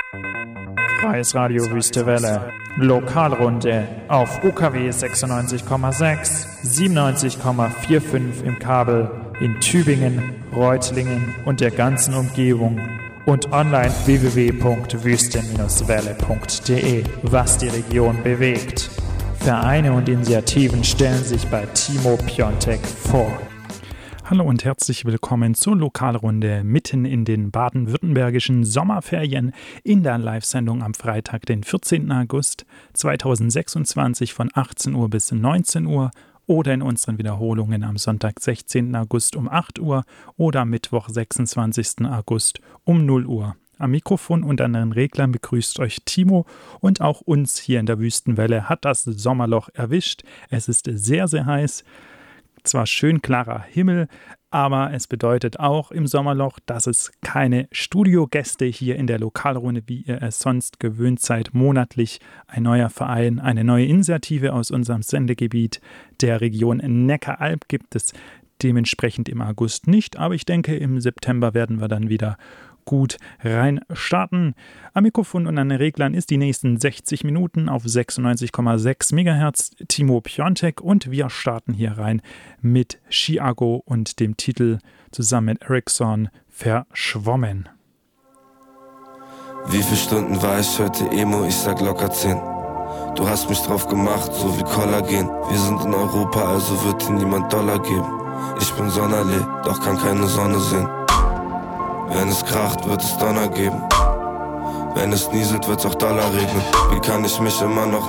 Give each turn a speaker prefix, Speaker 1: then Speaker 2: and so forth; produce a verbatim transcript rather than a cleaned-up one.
Speaker 1: Freies Radio Wüste Welle. Lokalrunde auf U K W sechsundneunzig Komma sechs, siebenundneunzig Komma fünfundvierzig im Kabel in Tübingen, Reutlingen und der ganzen Umgebung und online w w w punkt wüste welle punkt de, was die Region bewegt. Vereine und Initiativen stellen sich bei Timo Piontek vor.
Speaker 2: Hallo und herzlich willkommen zur Lokalrunde mitten in den baden-württembergischen Sommerferien in der Live-Sendung am Freitag, den vierzehnten August zweitausendsechsundzwanzig von achtzehn Uhr bis neunzehn Uhr oder in unseren Wiederholungen am Sonntag, sechzehnten August um acht Uhr oder Mittwoch, sechsundzwanzigsten August um null Uhr. Am Mikrofon und an den Reglern begrüßt euch Timo und auch uns hier in der Wüstenwelle hat das Sommerloch erwischt. Es ist sehr, sehr heiß. Zwar schön klarer Himmel, aber es bedeutet auch im Sommerloch, dass es keine Studiogäste hier in der Lokalrunde, wie ihr es sonst gewöhnt seid, monatlich ein neuer Verein, eine neue Initiative aus unserem Sendegebiet der Region Neckaralb gibt es dementsprechend im August nicht, aber ich denke, im September werden wir dann wieder gut rein starten. Am Mikrofon und an den Reglern ist die nächsten sechzig Minuten auf sechsundneunzig Komma sechs Megahertz Timo Piontek und wir starten hier rein mit Chiago und dem Titel zusammen mit Ericsson Verschwommen.
Speaker 3: Wie viele Stunden war ich heute Emo? Ich sag locker zehn. Du hast mich drauf gemacht, so wie Kollagen. Wir sind in Europa, also wird dir niemand Dollar geben. Ich bin Sonnerlee, doch kann keine Sonne sehen. Wenn es kracht, wird es Donner geben. Wenn es nieselt, wird's auch Dollar regnen. Wie kann ich mich immer noch